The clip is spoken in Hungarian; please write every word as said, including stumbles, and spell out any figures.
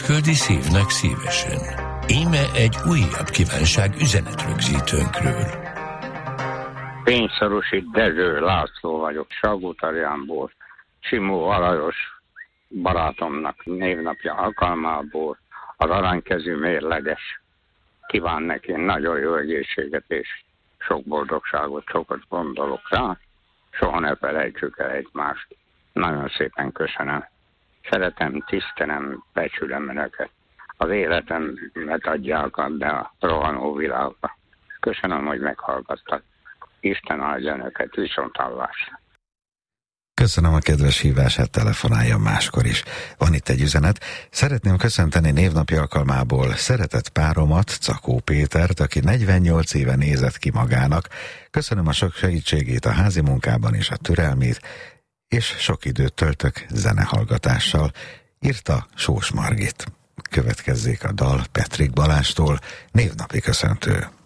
küldi szívnek szívesen. Íme egy újabb kívánság üzenetrögzítőnkről. Fényszarosi Dezső László vagyok, Salgótarjánból. Simó Alajos barátomnak névnapja alkalmából az aranykezű mérleges kíván neki nagyon jó egészséget és sok boldogságot, sokat gondolok rá. Soha ne felejtsük el egymást. Nagyon szépen köszönöm. Szeretem, tisztelem, becsülem önöket. Az életemet adják de a rohanó világba. Köszönöm, hogy meghallgattak. Isten áldja önöket, viszonthallásra. Köszönöm a kedves hívását, telefonáljon máskor is. Van itt egy üzenet. Szeretném köszönteni névnapi alkalmából szeretett páromat, Cakó Pétert, aki negyvennyolc éve nézett ki magának. Köszönöm a sok segítségét a házi munkában és a türelmét, és sok időt töltök zenehallgatással, írta Sós Margit. Következzék a dal Petrik Balástól, névnapi köszöntő.